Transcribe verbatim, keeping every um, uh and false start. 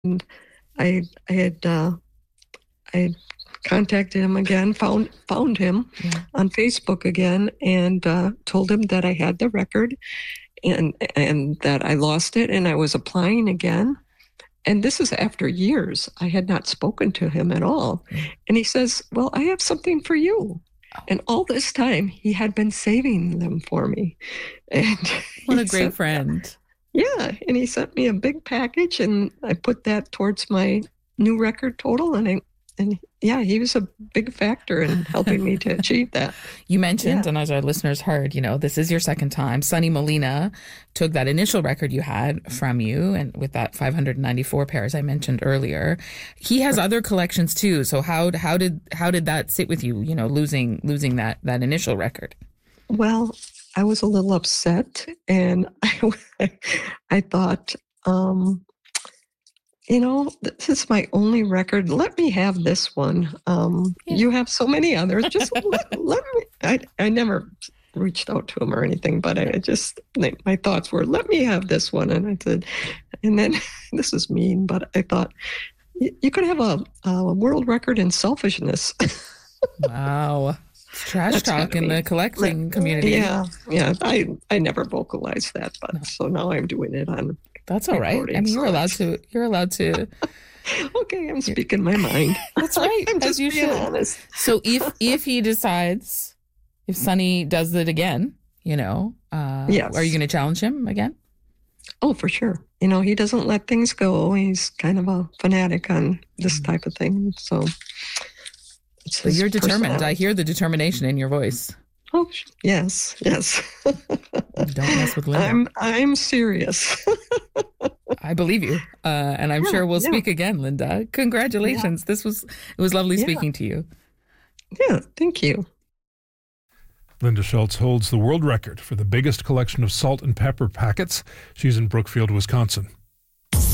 And I, I had, uh, I had contacted him again, found found him Yeah. on Facebook again, and uh, told him that I had the record and and that I lost it, and I was applying again. And this is after years. I had not spoken to him at all. Yeah. And he says, well, I have something for you. Oh. And all this time, he had been saving them for me. And What he a great sent- friend. Yeah, and he sent me a big package, and I put that towards my new record total, and I, and yeah, he was a big factor in helping me to achieve that. You mentioned, Yeah. and as our listeners heard, you know, this is your second time. Sonny Molina took that initial record you had from you, and with that five hundred ninety-four pairs I mentioned earlier, he has other collections too. So how how did how did that sit with you? You know, losing losing that that initial record. Well, I was a little upset, and I, I thought, um, you know, this is my only record. Let me have this one. Um, Yeah. You have so many others. Just let, let me. I, I never reached out to him or anything, but I just, my thoughts were, let me have this one. And I said, and then this is mean, but I thought, you, you could have a, a world record in selfishness. Wow. It's trash That's talk gotta in be- the collecting Like, community. Yeah, yeah. I, I never vocalized that, but No. so now I'm doing it on. That's all right. I recording, mean, you're so allowed it's- to you're allowed to Okay, I'm speaking my mind. That's right, I'm as just you being should. honest. So if if he decides, if Sonny does it again, you know, uh, Yes. are you going to challenge him again? Oh, for sure. You know, he doesn't let things go. He's kind of a fanatic on this Mm. type of thing. So, it's But his you're determined. I personality. hear the determination in your voice. Oh, sh- yes, yes. Don't mess with Linda. I'm I'm serious. I believe you, uh, and I'm Yeah, sure we'll yeah. speak again, Linda. Congratulations. This was it was lovely Yeah. speaking to you. Yeah, thank you. Linda Schultz holds the world record for the biggest collection of salt and pepper packets. She's in Brookfield, Wisconsin.